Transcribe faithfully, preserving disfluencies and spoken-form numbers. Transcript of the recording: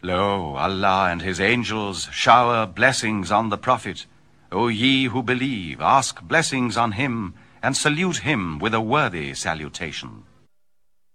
Lo, Allah and his angels shower blessings on the Prophet. O ye who believe, ask blessings on him, and salute him with a worthy salutation.